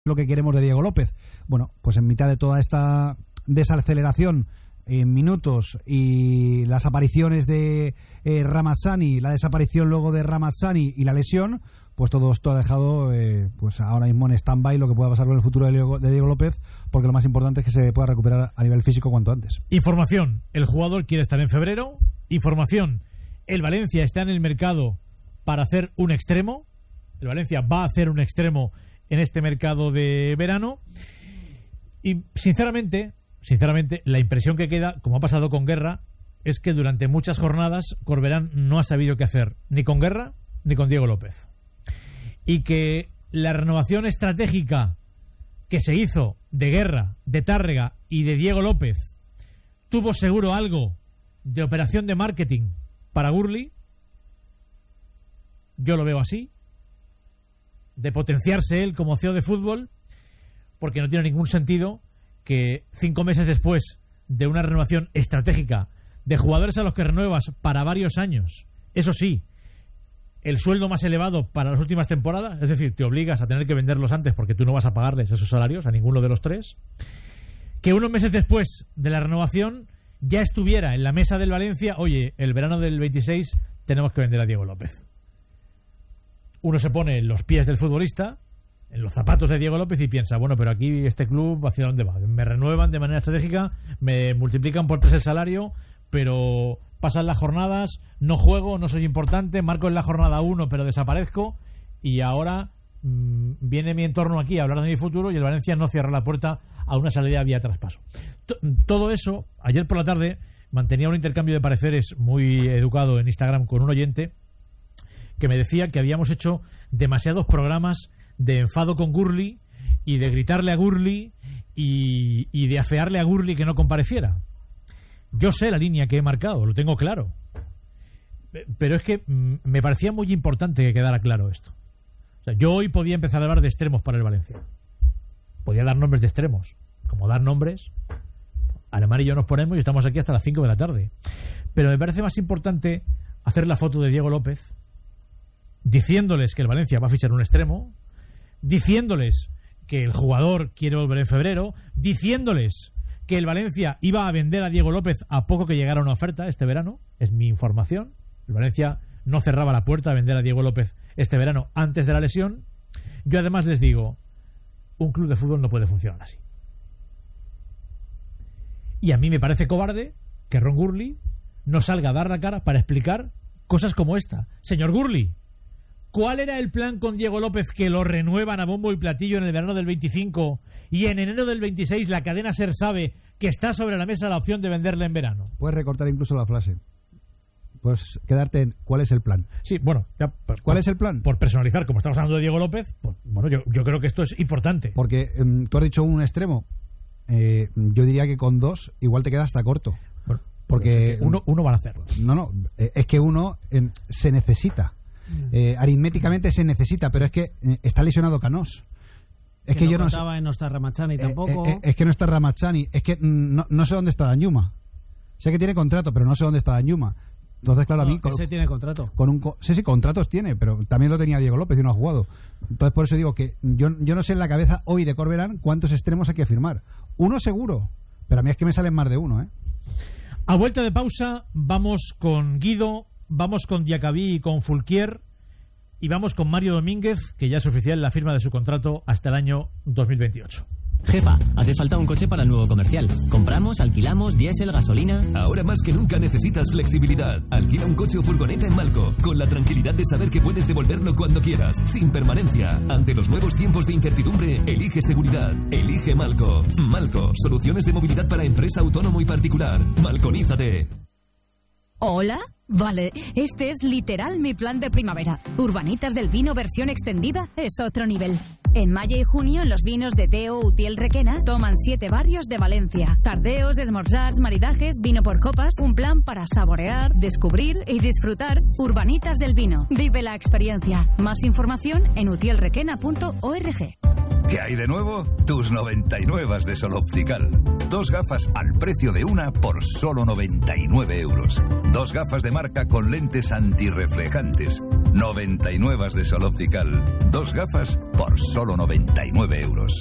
lo que queremos de Diego López. Bueno, pues en mitad de toda esta desaceleración en minutos y las apariciones de Ramazzani, la desaparición luego de Ramazzani y la lesión, pues todo esto ha dejado pues ahora mismo en stand-by lo que pueda pasar con el futuro de Diego López, porque lo más importante es que se pueda recuperar a nivel físico cuanto antes. Información, el jugador quiere estar en febrero. Información, el Valencia está en el mercado para hacer un extremo. El Valencia va a hacer un extremo en este mercado de verano. Y sinceramente, la impresión que queda, como ha pasado con Guerra, es que durante muchas jornadas Corberán no ha sabido qué hacer, ni con Guerra ni con Diego López. Y que la renovación estratégica que se hizo de Guerra, de Tárrega y de Diego López tuvo seguro algo de operación de marketing para Gurli. Yo lo veo así, de potenciarse él como CEO de fútbol, porque no tiene ningún sentido que 5 meses después de una renovación estratégica de jugadores a los que renuevas para varios años, eso sí, el sueldo más elevado para las últimas temporadas, es decir, te obligas a tener que venderlos antes porque tú no vas a pagarles esos salarios a ninguno de los tres, que unos meses después de la renovación ya estuviera en la mesa del Valencia, oye, el verano del 26 tenemos que vender a Diego López. Uno se pone en los pies del futbolista, en los zapatos de Diego López, y piensa, bueno, pero aquí este club ¿hacia dónde va? Me renuevan de manera estratégica, me multiplican por 3 el salario, pero pasan las jornadas, no juego, no soy importante, marco en la jornada 1 pero desaparezco, y ahora viene mi entorno aquí a hablar de mi futuro y el Valencia no cierra la puerta a una salida vía traspaso. Todo eso, ayer por la tarde mantenía un intercambio de pareceres muy educado en Instagram con un oyente que me decía que habíamos hecho demasiados programas de enfado con Gurli y de gritarle a Gurli y de afearle a Gurli que no compareciera. Yo sé la línea que he marcado, lo tengo claro, pero es que me parecía muy importante que quedara claro esto. O sea, yo hoy podía empezar a hablar de extremos para el Valencia, podía dar nombres de extremos, como dar nombres. Alemán y yo nos ponemos y estamos aquí hasta las 5 de la tarde, pero me parece más importante hacer la foto de Diego López diciéndoles que el Valencia va a fichar un extremo, diciéndoles que el jugador quiere volver en febrero, diciéndoles que el Valencia iba a vender a Diego López a poco que llegara una oferta este verano. Es mi información. El Valencia no cerraba la puerta a vender a Diego López este verano antes de la lesión. Yo además les digo, un club de fútbol no puede funcionar así. Y a mí me parece cobarde que Ron Gurli no salga a dar la cara para explicar cosas como esta. Señor Gurli, ¿cuál era el plan con Diego López que lo renuevan a bombo y platillo en el verano del 25 y en enero del 26 la cadena SER sabe que está sobre la mesa la opción de venderle en verano? Puedes recortar incluso la frase. Puedes quedarte en ¿cuál es el plan? Sí, bueno, ya, ¿cuál es el plan? Por personalizar, como estamos hablando de Diego López, pues, bueno, yo creo que esto es importante. Porque tú has dicho un extremo. Yo diría que con 2 igual te queda hasta corto. Bueno, porque uno van a hacer. No, es que uno se necesita. Aritméticamente se necesita, pero es que está lesionado Canós. Es que yo no sé. No está Ramazzani tampoco. Es que no está Ramazzani. Es que no sé dónde está Danjuma. Sé que tiene contrato, pero no sé dónde está Danjuma. Entonces, claro, a mí. Ese tiene contrato. Sí, contratos tiene, pero también lo tenía Diego López y no ha jugado. Entonces, por eso digo que yo no sé en la cabeza hoy de Corberán cuántos extremos hay que firmar. Uno seguro, pero a mí es que me salen más de uno, ¿eh? A vuelta de pausa, vamos con Guido, vamos con Diacabí y con Fulquier, y vamos con Mario Domínguez, que ya es oficial la firma de su contrato hasta el año 2028. Jefa, hace falta un coche para el nuevo comercial. ¿Compramos, alquilamos, diésel, gasolina? Ahora más que nunca necesitas flexibilidad. Alquila un coche o furgoneta en Malco, con la tranquilidad de saber que puedes devolverlo cuando quieras, sin permanencia. Ante los nuevos tiempos de incertidumbre, elige seguridad. Elige Malco. Malco, soluciones de movilidad para empresa, autónomo y particular. Malconízate. ¿Hola? Vale, este es literal mi plan de primavera. Urbanitas del Vino versión extendida es otro nivel. En mayo y junio, los vinos de Teo Utiel Requena toman 7 barrios de Valencia. Tardeos, esmorzars, maridajes, vino por copas. Un plan para saborear, descubrir y disfrutar. Urbanitas del Vino. Vive la experiencia. Más información en utielrequena.org. ¿Qué hay de nuevo? Tus 99 de Sol Optical. 2 gafas al precio de una por solo 99 euros. 2 gafas de marca con lentes antirreflejantes. 99 de Sol Optical. 2 gafas por solo 99 euros.